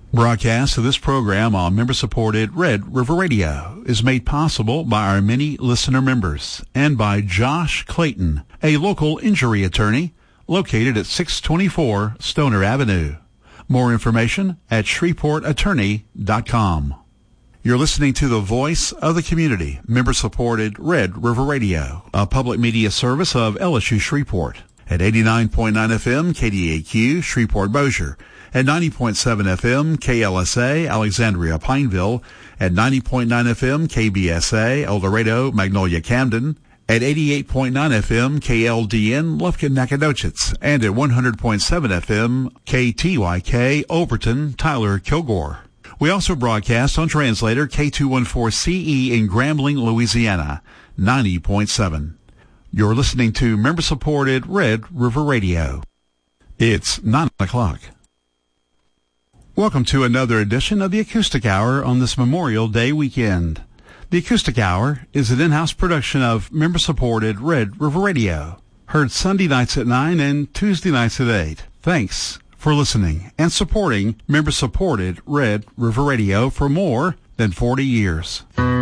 Broadcast of this program on member-supported Red River Radio is made possible by our many listener members and by Josh Clayton, a local injury attorney located at 624 Stoner Avenue. More information at shreveportattorney.com. You're listening to the voice of the community, member-supported Red River Radio, a public media service of LSU Shreveport at 89.9 FM KDAQ Shreveport-Bossier, at 90.7 FM KLSA Alexandria Pineville, at 90.9 FM KBSA El Dorado Magnolia Camden, at 88.9 FM KLDN Lufkin Nacogdoches, and at 100.7 FM KTYK Overton Tyler Kilgore. We also broadcast on translator K214CE in Grambling, Louisiana, 90.7. You're listening to member-supported Red River Radio. It's 9 o'clock. Welcome to another edition of the Acoustic Hour on this Memorial Day weekend. The Acoustic Hour is an in-house production of member-supported Red River Radio, heard Sunday nights at 9 and Tuesday nights at 8. Thanks for listening and supporting member-supported Red River Radio for more than 40 years.